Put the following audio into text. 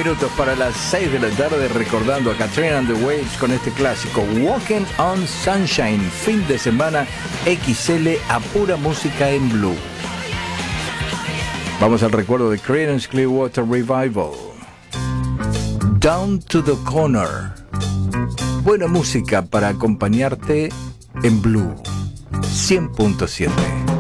minutos para las 6 de la tarde, recordando a Katrina and the Waves con este clásico Walking on Sunshine, fin de semana XL a pura música en blue. Vamos al recuerdo de Creedence Clearwater Revival, Down to the Corner. Buena música para acompañarte en blue 100.7.